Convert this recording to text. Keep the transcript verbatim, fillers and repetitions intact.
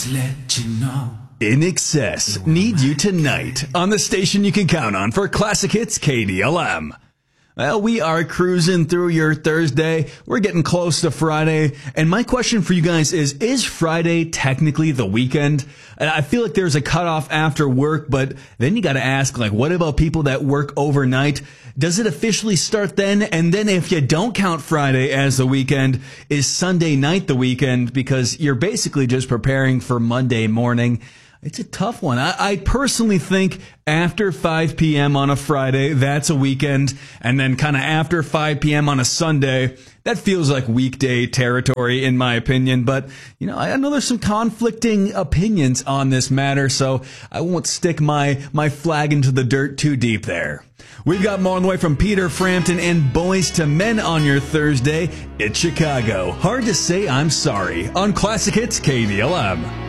Just let you know. In Excess, Need You Tonight, on the station you can count on for classic hits K D L M. Well, we are cruising through your Thursday. We're getting close to Friday. And my question for you guys is, is Friday technically the weekend? And I feel like there's a cutoff after work, but then you got to ask, like, what about people that work overnight? Does it officially start then? And then if you don't count Friday as the weekend, is Sunday night the weekend? Because you're basically just preparing for Monday morning. It's a tough one. I, I personally think after five p.m. on a Friday, that's a weekend. And then kind of after five p.m. on a Sunday, that feels like weekday territory, in my opinion. But, you know, I know there's some conflicting opinions on this matter, so I won't stick my, my flag into the dirt too deep there. We've got more on the way from Peter Frampton and Boys to Men on your Thursday. It's Chicago. Hard to say I'm sorry on Classic Hits K D L M.